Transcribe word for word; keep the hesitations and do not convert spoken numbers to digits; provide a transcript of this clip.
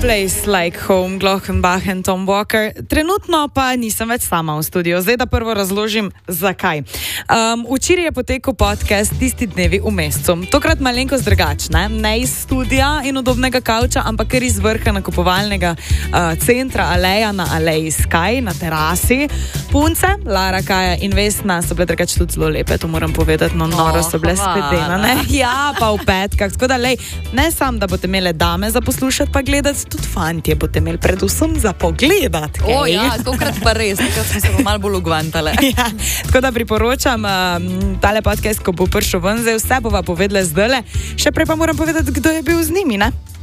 Place Like Home, Glockenbach in Tom Walker. Trenutno pa nisem več sama v studiu. Zdaj, da prvo razložim, zakaj. Um, včeraj je potekel podcast Tisti dnevi v mesecu. Tokrat malenkost drugačne. Ne iz studia in udobnega kavča, ampak kar iz vrha nakupovalnega uh, centra Aleja na Aleji Sky, na terasi. Punce, Lara, Kaja in Vesna so bile drugače tudi zelo lepe, to moram povedati, no noro so bile spedenane. Ja, pa v petkah. Tako da, lej, ne sam, da boste imeli dame za poslušati pa gledati, tudi fantje boste imeli predvsem za pogledati. O okay. ja, tokrat pa res, takrat smo se pa malo bolj ugvantale. Ja, tako da priporočam um, tale podcast, ko bo prišel ven, zdaj vse bova povedala zdajle. Še prej pa moram povedati, kdo je bil z njimi, ne?